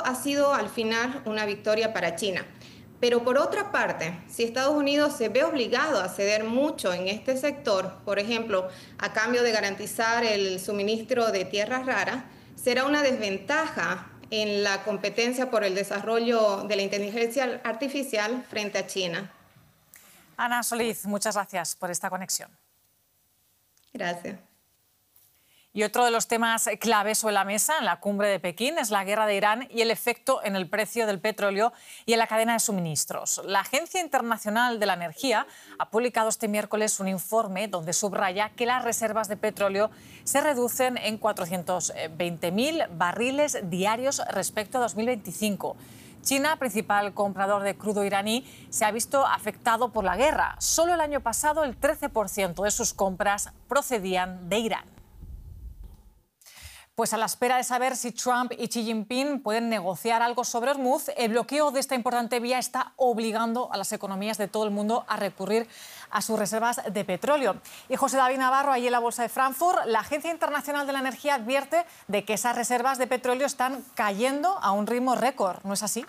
ha sido al final una victoria para China. Pero por otra parte, si Estados Unidos se ve obligado a ceder mucho en este sector, por ejemplo, a cambio de garantizar el suministro de tierras raras, será una desventaja en la competencia por el desarrollo de la inteligencia artificial frente a China. Ana Solís, muchas gracias por esta conexión. Gracias. Y otro de los temas claves sobre la mesa en la cumbre de Pekín es la guerra de Irán y el efecto en el precio del petróleo y en la cadena de suministros. La Agencia Internacional de la Energía ha publicado este miércoles un informe donde subraya que las reservas de petróleo se reducen en 420.000 barriles diarios respecto a 2025. China, principal comprador de crudo iraní, se ha visto afectado por la guerra. Solo el año pasado el 13% de sus compras procedían de Irán. Pues a la espera de saber si Trump y Xi Jinping pueden negociar algo sobre Hormuz, el bloqueo de esta importante vía está obligando a las economías de todo el mundo a recurrir a sus reservas de petróleo. Y José David Navarro, allí en la Bolsa de Frankfurt, la Agencia Internacional de la Energía advierte de que esas reservas de petróleo están cayendo a un ritmo récord. ¿No es así?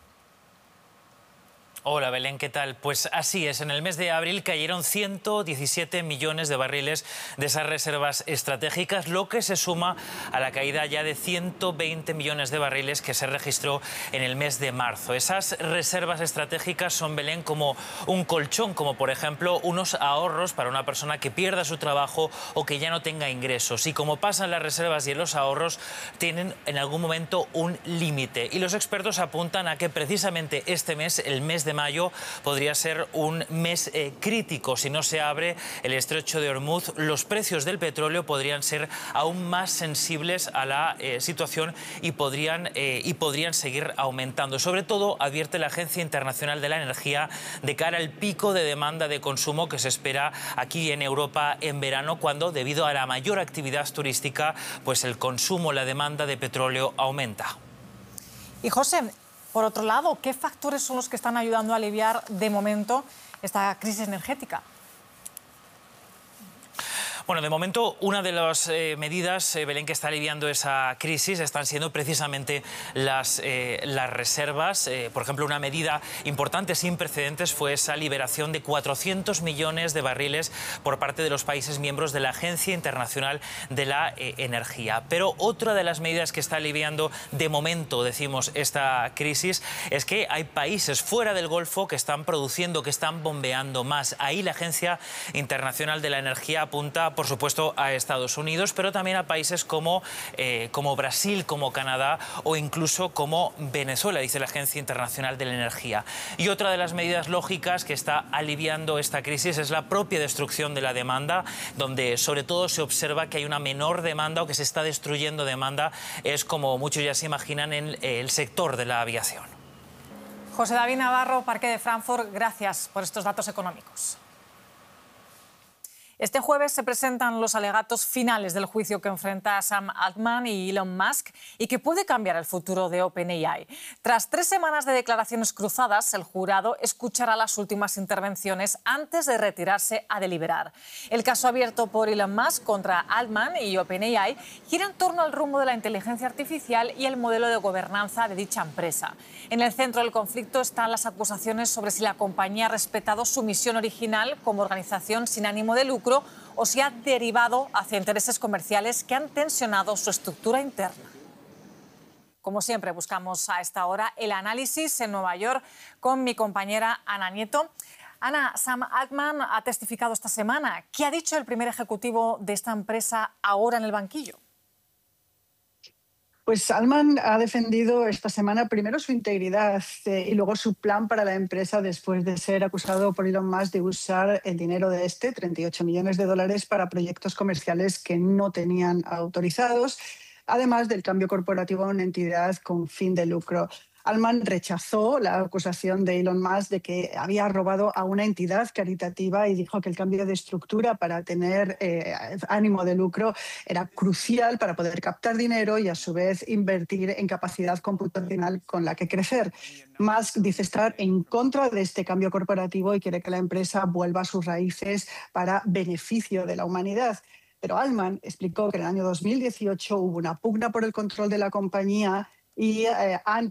Hola Belén, ¿qué tal? Pues así es, en el mes de abril cayeron 117 millones de barriles de esas reservas estratégicas, lo que se suma a la caída ya de 120 millones de barriles que se registró en el mes de marzo. Esas reservas estratégicas son, Belén, como un colchón, como por ejemplo unos ahorros para una persona que pierda su trabajo o que ya no tenga ingresos. Y como pasan las reservas y los ahorros, tienen en algún momento un límite. Y los expertos apuntan a que precisamente este mes, el mes de mayo, podría ser un mes crítico. Si no se abre el estrecho de Hormuz, los precios del petróleo podrían ser aún más sensibles a la situación y podrían seguir aumentando. Sobre todo, advierte la Agencia Internacional de la Energía de cara al pico de demanda de consumo que se espera aquí en Europa en verano, cuando, debido a la mayor actividad turística, pues el consumo, la demanda de petróleo aumenta. Y José, por otro lado, ¿qué factores son los que están ayudando a aliviar de momento esta crisis energética? Bueno, de momento, una de las medidas, Belén, que está aliviando esa crisis están siendo precisamente las reservas. Por ejemplo, una medida importante, sin precedentes, fue esa liberación de 400 millones de barriles por parte de los países miembros de la Agencia Internacional de la Energía. Pero otra de las medidas que está aliviando, de momento, decimos, esta crisis, es que hay países fuera del Golfo que están produciendo, que están bombeando más. Ahí la Agencia Internacional de la Energía apunta, por supuesto, a Estados Unidos, pero también a países como Brasil, como Canadá o incluso como Venezuela, dice la Agencia Internacional de la Energía. Y otra de las medidas lógicas que está aliviando esta crisis es la propia destrucción de la demanda, donde sobre todo se observa que hay una menor demanda o que se está destruyendo demanda, es como muchos ya se imaginan en el sector de la aviación. José David Navarro, Parque de Frankfurt, gracias por estos datos económicos. Este jueves se presentan los alegatos finales del juicio que enfrenta a Sam Altman y Elon Musk y que puede cambiar el futuro de OpenAI. Tras 3 semanas de declaraciones cruzadas, el jurado escuchará las últimas intervenciones antes de retirarse a deliberar. El caso abierto por Elon Musk contra Altman y OpenAI gira en torno al rumbo de la inteligencia artificial y el modelo de gobernanza de dicha empresa. En el centro del conflicto están las acusaciones sobre si la compañía ha respetado su misión original como organización sin ánimo de lucro o si ha derivado hacia intereses comerciales que han tensionado su estructura interna. Como siempre, buscamos a esta hora el análisis en Nueva York con mi compañera Ana Nieto. Ana, Sam Altman ha testificado esta semana. ¿Qué ha dicho el primer ejecutivo de esta empresa ahora en el banquillo? Pues Altman ha defendido esta semana primero su integridad y luego su plan para la empresa después de ser acusado por Elon Musk de usar el dinero de 38 millones de dólares para proyectos comerciales que no tenían autorizados, además del cambio corporativo a una entidad con fin de lucro. Altman rechazó la acusación de Elon Musk de que había robado a una entidad caritativa y dijo que el cambio de estructura para tener ánimo de lucro era crucial para poder captar dinero y a su vez invertir en capacidad computacional con la que crecer. Musk dice estar en contra de este cambio corporativo y quiere que la empresa vuelva a sus raíces para beneficio de la humanidad. Pero Altman explicó que en el año 2018 hubo una pugna por el control de la compañía y